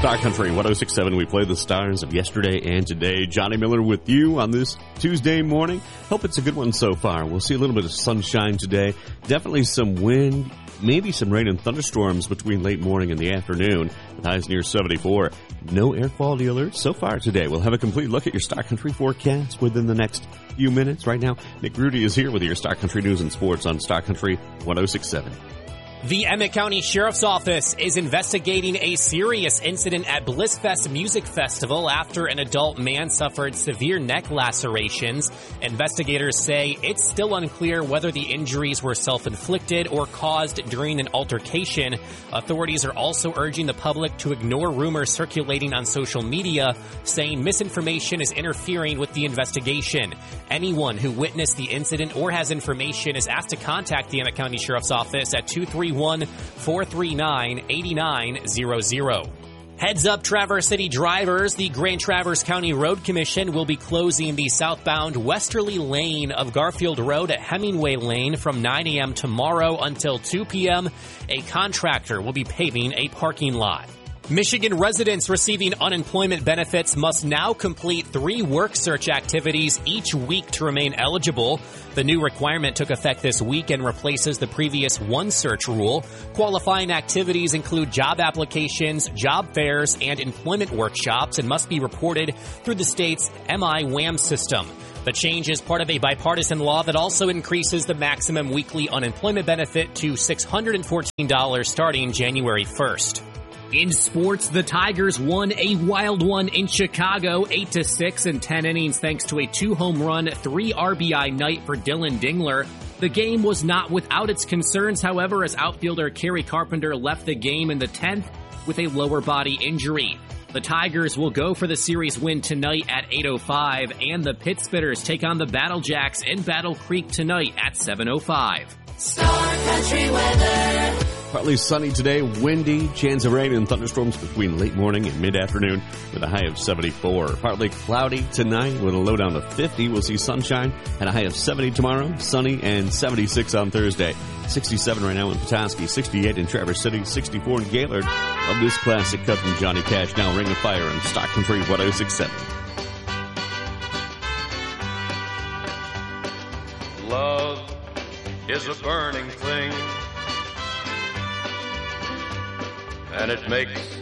Star Country 106.7. We play the stars of yesterday and today. Johnny Miller with you on this Tuesday morning. Hope it's a good one so far. We'll see a little bit of sunshine today. Definitely some wind, maybe some rain and thunderstorms between late morning and the afternoon. Highs near 74. No air quality alerts so far today. We'll have a complete look at your Star Country forecast within the next few minutes. Right now, Nick Rudy is here with your Star Country News and Sports on Star Country 106.7. The Emmett County Sheriff's Office is investigating a serious incident at Blissfest Music Festival after an adult man suffered severe neck lacerations. Investigators say it's still unclear whether the injuries were self-inflicted or caused during an altercation. Authorities are also urging the public to ignore rumors circulating on social media, saying misinformation is interfering with the investigation. Anyone who witnessed the incident or has information is asked to contact the Emmett County Sheriff's Office at 231-439-8900. Heads up, Traverse City drivers. The Grand Traverse County Road Commission will be closing the southbound westerly lane of Garfield Road at Hemingway Lane from 9 a.m. tomorrow until 2 p.m. A contractor will be paving a parking lot. Michigan residents receiving unemployment benefits must now complete 3 work search activities each week to remain eligible. The new requirement took effect this week and replaces the previous one search rule. Qualifying activities include job applications, job fairs, and employment workshops and must be reported through the state's MI-WAM system. The change is part of a bipartisan law that also increases the maximum weekly unemployment benefit to $614 starting January 1st. In sports, the Tigers won a wild one in Chicago, 8-6 in 10 innings thanks to a 2-home run, 3 RBI night for Dylan Dingler. The game was not without its concerns, however, as outfielder Kerry Carpenter left the game in the 10th with a lower body injury. The Tigers will go for the series win tonight at 8:05, and the Pit Spitters take on the Battle Jacks in Battle Creek tonight at 7:05. Star Country weather. Partly sunny today, windy, chance of rain and thunderstorms between late morning and mid-afternoon with a high of 74. Partly cloudy tonight with a low down to 50. We'll see sunshine and a high of 70 tomorrow, sunny and 76 on Thursday. 67 right now in Petoskey, 68 in Traverse City, 64 in Gaylord. Love this classic cut from Johnny Cash, now Ring of Fire and Stock Country 106.7. Love is a burning thing, and it makes